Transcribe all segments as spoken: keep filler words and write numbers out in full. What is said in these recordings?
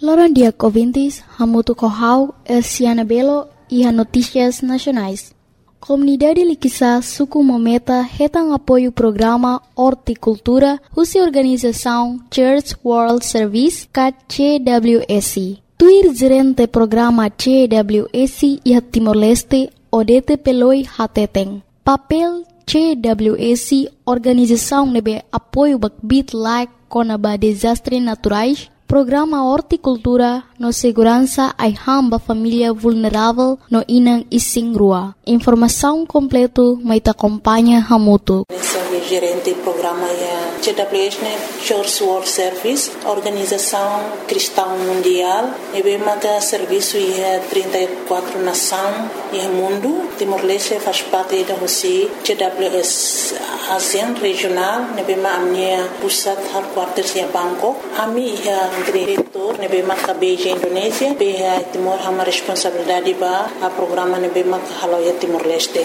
Loran dia ouvintes, Hamutu Kohau, Elsiana Belo e a Notícias Nacionais. Comunidade Liquiçá Suku Mometa retam apoio o programa Horticultura, cuja organização Church World Service, C W S. Tuir gerente programa C W S e a Timor-Leste, Odete Peloi Hateteng. Papel C W S, organização nebe apoio bakbit like conaba desastres naturais, programa Horticultura no segurança ai hamba família vulnerável no inang ising rua. Informação completo mai te acompanha Hamutu. Sou gerente do programa C W S, Church World Service, organização cristã mundial. E bem que serviço é trinta e quatro nações e mundo. Timor-Leste faz parte da C W S ASEAN regional. E bem a minha pusat headquarters é Bangkok. A minha diretor, ne bema ka Beijing Indonesia, be Timor hama responsabilidade ba a programa ne bema ka haloya Timor-Leste.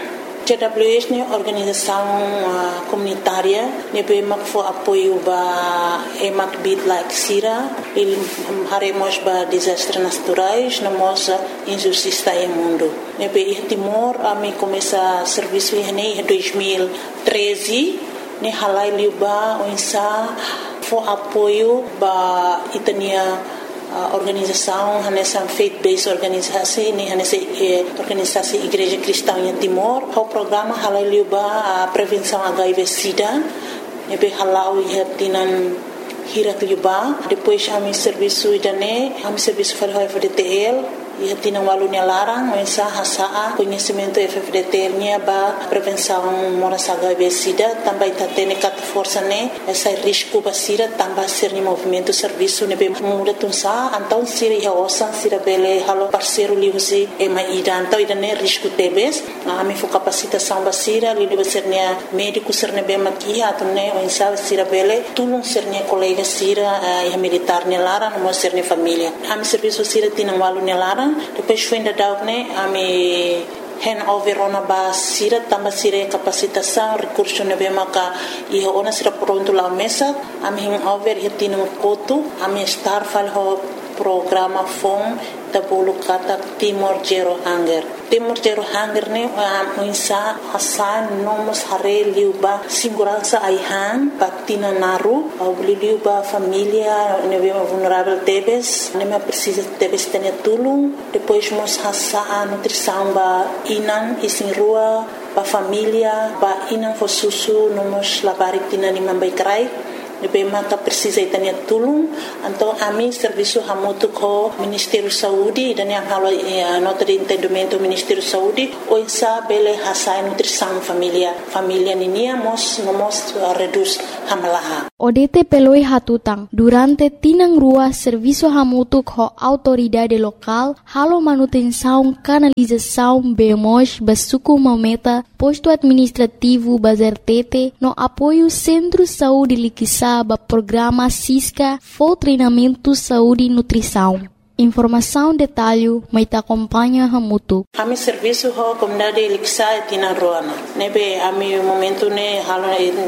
C W S ne organização uh, comunitária ne bema fo apoio ba emak bit like sira il haremos ba desastres naturais no mosa injustiça em mundo. Ne be Timor a mi começa serviço em dois mil e treze ne halai liuba onsa for apoio ba itania uh, organização nessa faith-based organisasi ni nessa eh, organisasi Igreja Cristã em Timor. O programa halai liuba a prevenção H I V/SIDA e be halau ia tinan hirak liuba. Depois a mi serviço idane a mi serviço para o F D T L e tinha um aluno larang mensa hasa conhecimento F D T L nya ba prevenção moras H I V/SIDA também tá tendo cat força né essa risco basira também ser ni movimento serviço ne be muda tunsa então sira ia osan sira bele halo parceiro liusi e mai então ida ne risco tebes a mi fo capacitação basira li li ser nya médico ser ne be makia atau ne mensa sira bele tulung ser nya colega sira e militar ne larang mo ser ne família a mi serviço sira tinha um aluno larang. Depois fui ainda dar né a me handover ona ba sira tamba sira capacitação recurso ne bema ka e ona sira pronto lá mesa a me handover e tinha um coto a me estar fal ho programa fom da bolo kata Timor Zero Hunger. Timor Zero Hunger ne a insa hasan nomos hare liuba segurança aihan patina naru au liuba família ne bema vulnerável tebes ne me precisa tebes tenia tulung depois mos hasa a nutrição ba inan isin rua ba família ba inan fo susu nomos labarik tina ni mambai krai ne bema ka precisa itania tulung então a mi serviço hamutu ko Ministério Saúde dan yang halo eh, nota de entendimento Ministério Saúde o insa bele hasa nutrição família família ninia mos mos uh, reduz hamalaha Odete peloi hatutang durante tinang rua serviço hamutu ko autoridade local halo manutenção canalização bemos basuku mometa posto administrativo bazertete no apoio Centro Saúde Liquiçá ba programa Cisca for treinamento saúde e nutrição. Informação detalhe mai te acompanha Hamutu. A mi serviço ho comunidade Liquiçá e tina roana. Nebe a mi momento ne halo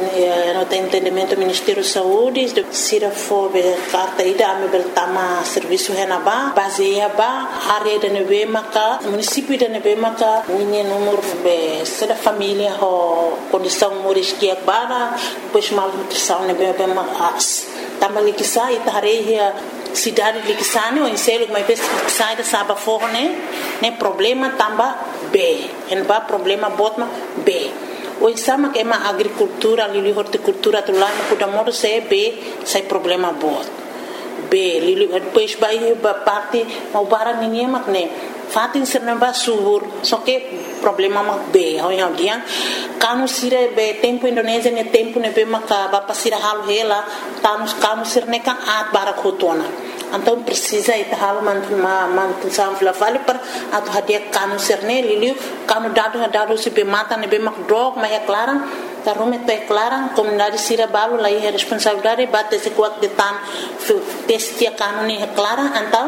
no tem entendimento Ministério Saúde sira fo be carta ida a mi beltama serviço henaba baseia ba área de nebe maka município de nebe maka minha número be sada família ho condição moris que bara depois mal nutrição nebe be mas tama Liquiçá e tareia cidade Liquiçá ne o inselo mas vez sai da saba forne ne problema tamba B en ba problema botma B o insama que é uma agricultura ali horticultura tu lá no puta modo se B sai problema bot B li depois vai ba parte mau bara ninguém mak ne fatin ser namba subur só que problema mak B ao yang dia kanu sire be tempo Indonesia ne tempo ne be maka ba pasira halu hela tanus kanu sir ne kan at bara khotona então precisa ita hal man ma man sam fla vale per atu hadia kanu serne liliu kanu dadu dadu se be mata ne be mak drog ma é clara ta rume te clara comunidade sira balu lai é responsabilidade bate se kuat de tan testia kanu ne é clara então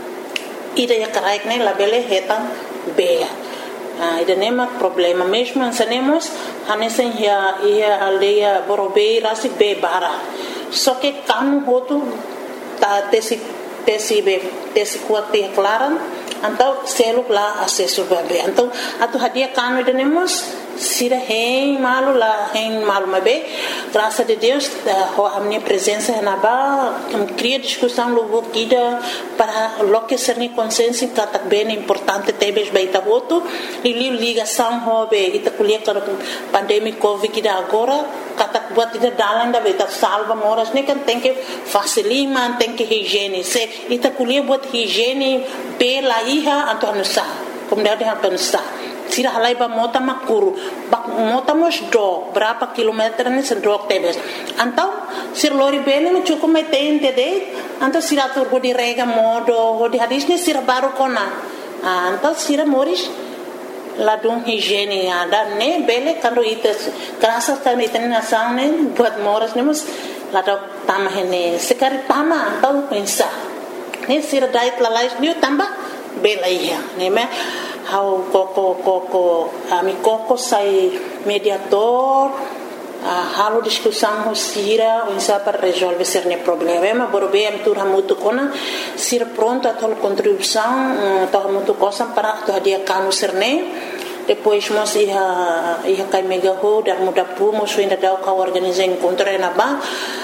ida ya karaik ne labele hetan be ah ida nema problema mesmo ansanemos hanesen ya ia aldeia borobei rasi be bara só que kanu hotu ta tesi tesi be tesi kuat te klaran então seluk lá acesso bebê então atu hadia kanu denemos sira hein malu lá hein malu mabe graças a Deus a minha presença na ba cria discussão logo guida para loque ser ni consciência que tá bem importante tebes baita voto e ligação hobe ita kuliah para pandemia covid que agora kata buat ida dalan da beta salva moras ne kan tem que facilima tem que higiene se ita kuliah buat higiene pela iha atau nusa kemudian atau nusa sira halai ba mota makuru bak mota mos do berapa kilometer ni sendok tebes antau sir lori bene me cukup metein tede antau sira tur di rega modo di hadis ni sira baru kona antau sira moris ladung higiene ada ne bele kando ites kerasa kan iten nasang ne buat moras ne mus ladok tamah ne sekali tama antau pensa ne sira dait lalais ni tambah bela iya ne me how koko koko ami koko sai mediator uh, halo discussão sira insa para resolver cerne problema borbe am tur hamutu kona sira pronto a tol contribuição to hamutu cosa para to dia kanu cerne depois mos ia ia kai mega ho dar muda pu mos ainda dau ka organizar encontro na ba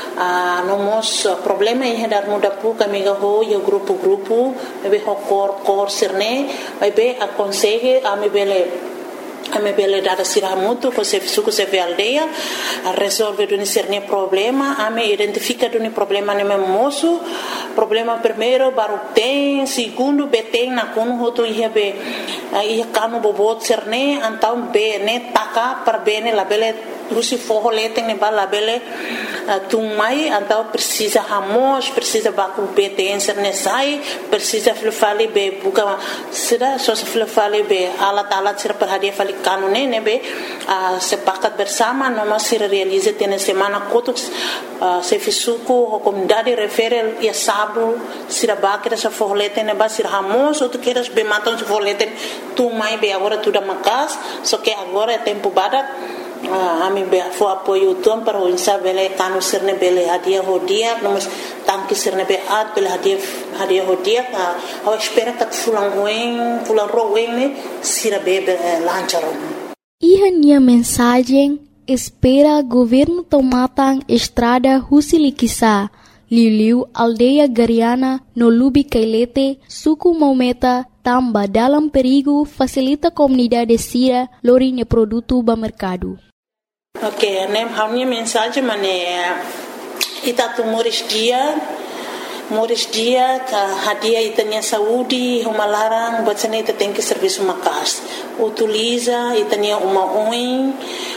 a no mos problema ia dar muda pu ka mega ho ia grupo grupo be ho cor cor cerne vai be aconselhe a me bele a me bele dada sira muito com se suco se ve aldeia a resolver do cerne problema a me identifica do problema ne moço problema primeiro baru tem segundo beteng na kono hoto ia be ia kanu bobot cerne antau be ne taka per bene la bele rusi forro leteng ne bala bele tung mai antau precisa hamos precisa baku beteng cerne sai precisa flufali be buka sira so flufali be alat alat sira per hadia fali kanu ne ne be sepakat bersama no masih realize tene semana kotuk se fisuku comunidade referel ia sabu sira bakira sa forro leteng ne ba sira hamos outro queiras be matam se forro leteng tu mai be agora tudo macas só que agora é tempo badak a mim be fo apoio tom para o insa bele kanu serne bele hadia hodia nós tanque serne be at bele hadia hadia hodia a espera que fulan ruim fulan ruim ne sira be lancharon e minha mensagem espera governo tomatang estrada Husilikisa Liliu aldeia Gariana no Lubi Kailete suku Maumeta tamba dalam perigo facilita comunidade sira lorinha produto ba mercado. Ok, nem a minha mensagem mane ita tu moris dia moris dia ka hadia itanya saúde uma larang buat sana ita tem que serviço makas utiliza itanya uma oin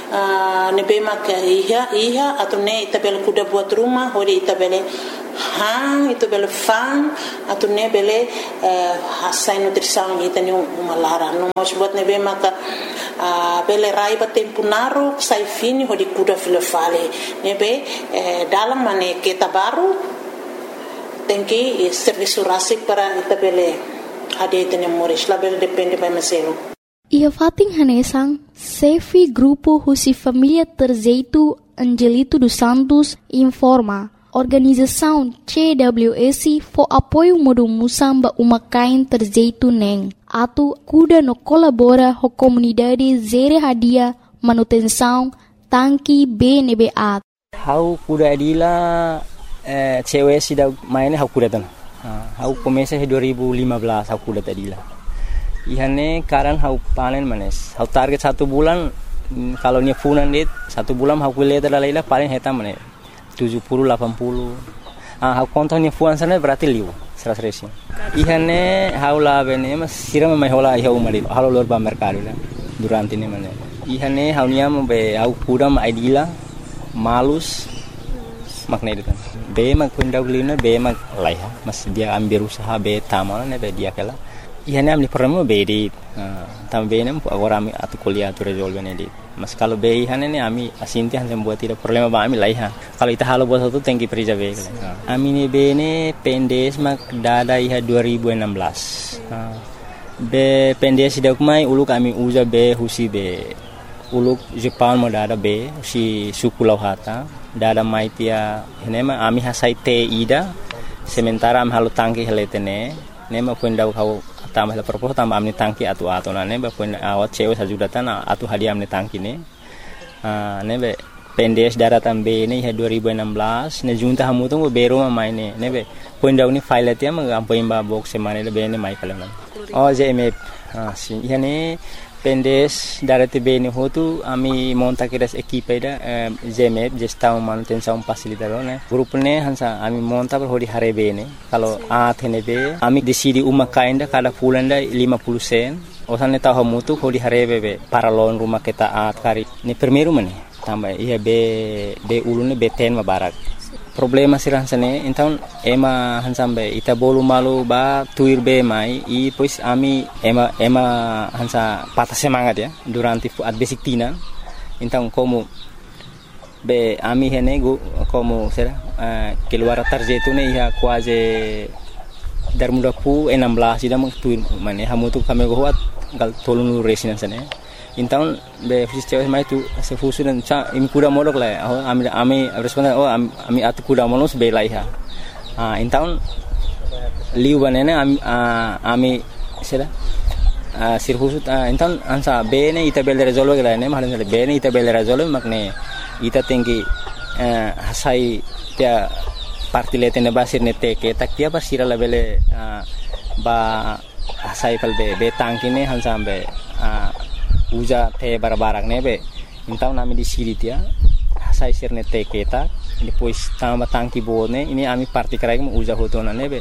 nebe maka iha iha atau ne ita bel kuda buat rumah hori ita bele hang itu bele fan atau ne bele hasai nutrição itanya uma larang no mas buat nebe maka bele raiba tempo naru sai fini hori kuda filefale nebe dalam mane kita baru tem que serviço rasik para itabele ade tene moris label depende by meselo ia fating hanesang Sefi grupo Husi Família Terzeito Angelito dos Santos informa organização C W S for apoio modo musamba uma kain terzeito neng atu kuda no colabora ho comunidade zere hadia manutenção tanki B N B A how kuda adila Eh, cewek sih dah mainnya aku kuda tan. Aku komesa dua ribu lima belas aku kuda tadi lah. Ihane karan aku panen manes. Aku target satu bulan kalau ni funan dit satu bulan aku lihat adalah lah paling hitam manes tujuh puluh delapan puluh. Ah aku kontak ni funan sana berarti liu seras resi. Ihane aku lah bene mas siram mai hola iha umari. Halo lor ba mercado lah durante ni manes. Ihane aku niam be aku kuda mai dila malus makna itu kan. Be mag pendahulunya be mag laiha mas dia ambil usaha be tamal ne be dia kala ihane amni pertama be di tam be nem agora ami atu kuliah tu resolve ne di mas kalau be ihane ne ami asinti han buat tidak problema ba ami laiha kalau ita halo buat satu tengki perija be ami ne be ne pendes mag dada iha dua ribu enam belas be pendes dak mai uluk ami uza be husi be uluk Jepang mo dada be si suku lauhata dada maitia henema ami hasai te ida sementara am halu tangki heletene ne ma pun dau kau tambah la propos tambah amni tangki atu atu na ne ba pun awat cewek sajudatan atu hadiah amni tangki ne ne be pendes daratan be ne dua ribu enam belas ne junta hamu tu bero ma mai ne ne be pun dau ni file tia ma am pun ba box semane le be ne mai kala oh J M F ah si yani pendes darate be ne hotu ami monta kiras equipe da J M F gestão manutenção facilitador ne grupo ne hansa ami monta per hodi hare be ne kalau a thene be ami decidi uma kainda kada fulanda lima puluh sen osane tahu hamu tu hodi hare be para lon rumah kita at kari ni primeiro mane tambah iya be be ulune be ten ma barak problema sirang sane então ema hansambe ita bolu malu ba tuir be mai i pois ami ema ema hansa patah semangat ya durante at basic tina então como be ami hene go como será uh, keluar tarjetu ne ia quase dar muda pu enam belas ida tuir mane hamu tu kami go hat gal tolunu resinan sane então be fiz cewek mai tu se fusu dan cha imi kuda modok la oh ami ami respon oh ami atu kuda monos be lai ha ah então liu banana ami ami sera ah sirfusu então ansa be ne ita bel resolve la ne mahalan be ne ita bel resolve makne ita tinggi hasai tia parti letene basir ne teke tak tia basira la bele ba hasai pal be be tangkine hansa be uja te barbarak nebe então nami di siri tia sai sirne te keta depois tamba tangki bone ini ami parti krai mo uja hotona nebe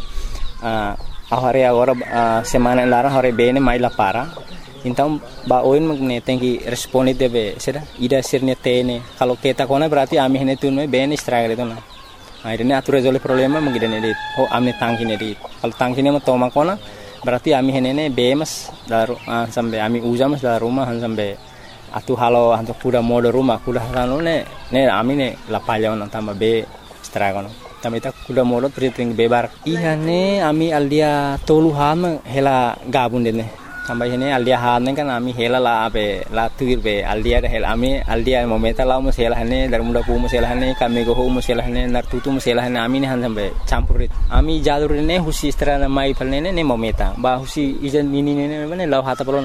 a ahare agora semana lara hore bene mai la para então ba oin magne tenki responde debe sera ida sirne tene kalau keta kona berarti ami hene tunme bene struggle itu na akhirnya atur resolve problema mengidane dit oh amne tangki ne dit kalau tangki ne mo toma kona berarti ami henene bemas daru uh, sampai ami ujamas dari rumah sampai atu halo hantu kuda mode rumah kuda halo ne ne ami ne lapalya on tambah be stragon tambah ita kuda mode priting bebar iya ne ami aldia tolu ham hela gabun dene tambah hene aldia han kan ami hela la be la tuir be aldia hela ami aldia momenta la mus hela hene dari muda pu mus hela hene kami go mus hela hene nar tutu mus hela hene ami ne han sampai campurit ami jalur ne husi strana mai palne ne momenta ba husi ijan ini ne ne law hata pelona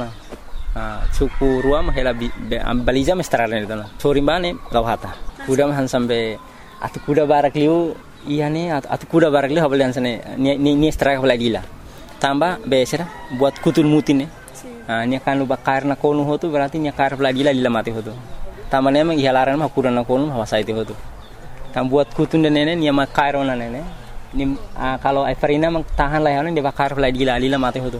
ah suku ruam hela am baliza mestrana ne tana sori bane law hata kuda han sampai atu kuda barak liu iya ne atu kuda barak liu habalian sane ni ni strike lagi lah tambah besera buat kutul mutin ne ah nya kan luba karna konu hotu berarti nya kar lagi lah lila mati hotu tambah ne mang ihalaran mah kuda na konu hawasa itu hotu tam buat kutun de nene nya mak kairona nene ni ah, kalau Everina mang tahan lah ne de bakar lagi lah lila mati hotu.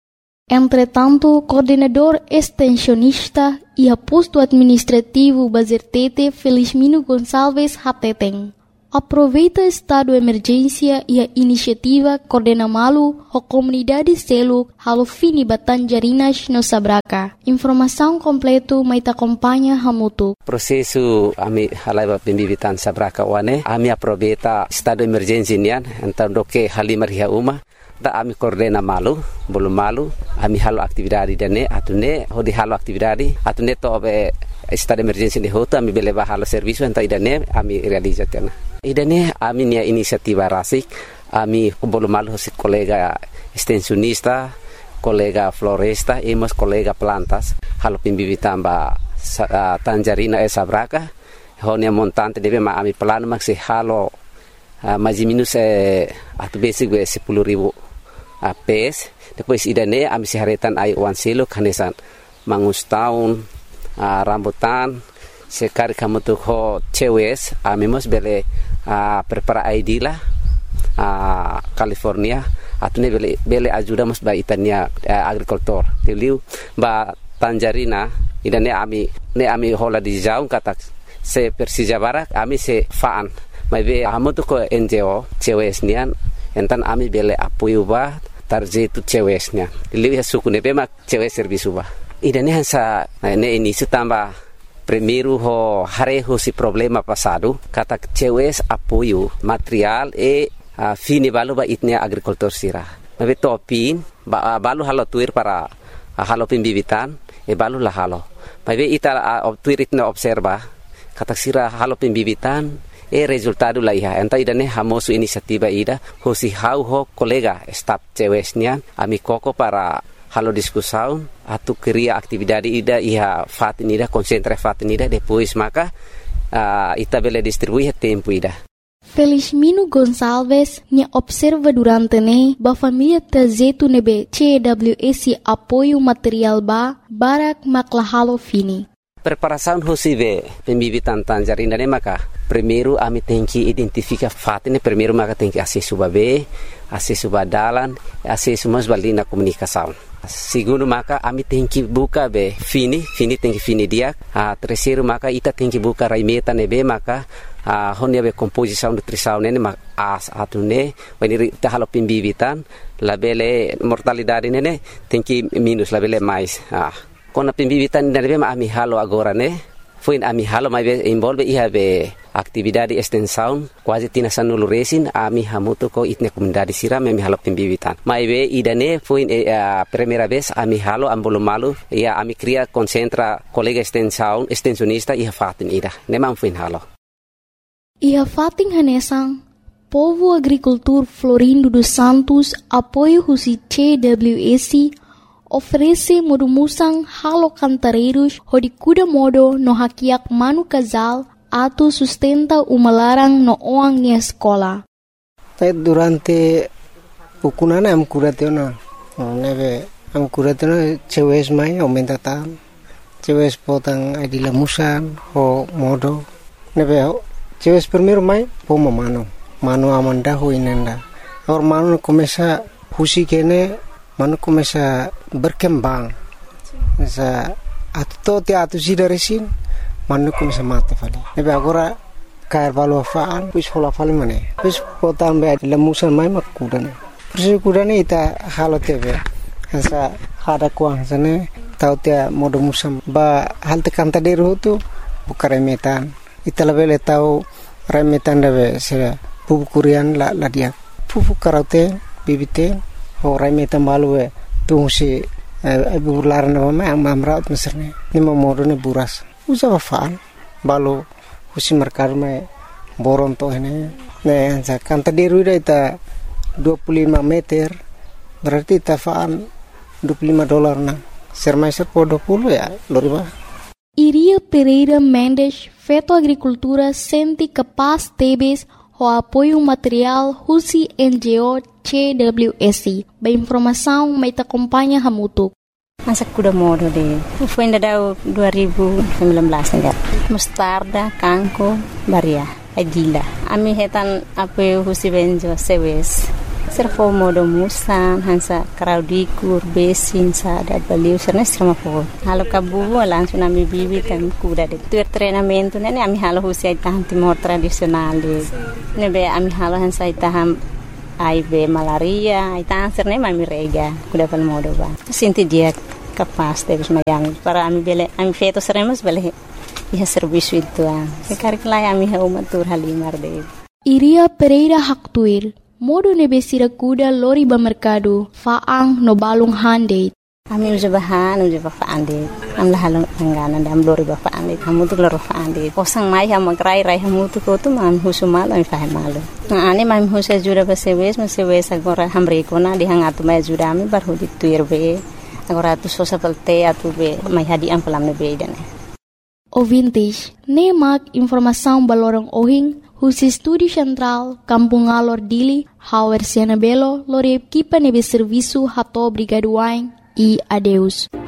Entretanto, coordenador extensionista e aposto administrativo Bazertete Felizmino Gonçalves Hateteng aproveita estado de emergência e a iniciativa Coordena Malu a comunidade Seluk halo fini Batanjarinas no Sabraka. Informação completo mai acompanha hamutu. Prosesu ami halai pembibitan Sabraka wane ami aproveita estado de emergência nian então doke halimar hia uma da ami Coordena Malu belum malu ami halo aktividade dane atune hodi halo aktividade atune to be estado de emergência de hota ami beleba halo serviço então idane ami realizatena. Idane ami nia inisiativa rasik ami belum malu si kolega extensionista kolega floresta emos kolega plantas halo pimbibitan ba uh, Tanjarina e Sabraka honia montante debe ma ami plano maksi halo uh, maji minus eh atu basic we sepuluh ribu uh, pes depois idane ami siharetan ai wan selo kanesan mangus tahun uh, rambutan sekali kamu tuh ho cewes ami mos bele uh, prepara I D lah uh, California atune bele bele ajuda mos ba itania uh, agrikultur tiliu ba Tanjarina idane ami ne ami hola di jauh kata se Persija Barak ami se faan mai be amu tuh ko N G O cewes nian entan ami bele apoio ba tarje tu cewes nian tiliu ya suku ne be mak cewes servisu ba idane hansa ne ini tambah primeiro ho hareho si problema passado kata cewes apoio material e uh, fini balu ba itnia agrikultur sira mabe topin ba balu halo tuir para uh, halo pimbibitan e balu la halo mabe ita uh, tuir itna observa kata sira halo pimbibitan E resultado la iha. Enta idane hamosu inisiativa ida. Hosi hau ho kolega staf cewesnya. Ami koko para halo diskusaun. Atu keria aktividade ida iha fatin ida. Konsentra fatin ida. Depois maka uh, ita bele distribuir tempo ida. Felizmino Gonçalves nya observa durante ne ba família tazetu nebe C W S apoio material ba barak maklahalo fini. Preparação hosive pembibitan tangerina ne maka primeiro ami tem que identificar fatine primeiro maka tem que acesso babe acesso badalan acesso mas balina comunicação. Segundo maka ami tem que buka be fini fini tem que fini dia. Ah, terceiro maka ita tem que buka raimeta nebe maka ah honia be composição nutrição ne mak as atune wani ta halo pembibitan labele mortalidade ne tem que minus labele mais. Ah Kona pembibitan dari bema ami halo agora ne foi ami halo mai be involve iha be aktividade extensão quase tina sanulu resin ami hamuto ko itne comunidade sira ami halo pembibitan mai be idane foi a primeira vez ami halo ambolo malu ia ami cria concentra colega extensão extensionista iha fatin ida ne man foi halo iha fatin hanesang Povo Agricultor Florindo dos Santos apoio husi C W S oferece modumusang halo cantareiros hodi kuda modo no hakiak manu casal atu sustenta umalarang no oang ni escola. Tai durante ukunana am kuratena neve am kuratena cewes mai aumenta tam cewes potang adila musan ho modo neve cewes primero mai po mano mano amanda ho inenda or mano começa husi kene mano começa berkembang sa atto te atu sida resin mano começa mate fali nebe agora cair valo faan pus hola fali mane pus potan be lemusan mai makudane pus kudane ita halo tebe sa hada kuang sane tau te modo musam ba halte kanta deru tu bukare metan ita lebele tau remetan debe se pupu kurian la la dia pupu karate bibite ho remetan balue tu si abu larna mama amamraut meserne ni momodo ne buras usa faan balo husi merkar me boron to ini ne anza kanta deru ita dua puluh lima meter berarti tafaan dua puluh lima dolar na sermaiser po dua puluh ya loriba Iria Pereira Mendes feto agricultura senti capaz tebes o apoio material husi N G O C W S. Ba informação mai ta acompanha hamutuk. Masa kuda modo de. Foi ainda dua ribu sembilan belas enggak. Mustarda, kangko, baria, agila. Ami hetan apoio husi benjo sewes. Servo modo musan hansa kraudikur besin sa da baliu serna strama po halo kabu langsung ami bibi kan kuda de tur treinamento ne ami halo husi taham timor tradisional de ne be ami halo hansa taham ai be malaria ai taham serna ami rega kuda pal modo ba sinti dia capaz de mayang para ami bele ami feto seremos bele ia serviço itu ah sekarang lai ami ha umatur halimar de Iria Pereira Haktuir modo nebesira kuda lori ba mercado faang no balung hande ami uja bahan uja ba faande am la halong angana dam lori ba faande hamu tu loro faande posang mai ha magrai rai hamu tu ko tu man husumal ai fa malu na ane mam husa jura ba sewes ma sewes agora hamre ko na di hangatu mai jura mi bar hudi tuir be agora tu sosa pelte atu be mai hadi am pelam ne be dane ouvintes nemak informação balorong ohing Husi Studi Central, Kampung Alor Dili, Hauer Siana Belo, Lore Kipa Nebe Serviço Hato Brigaduain e adeus.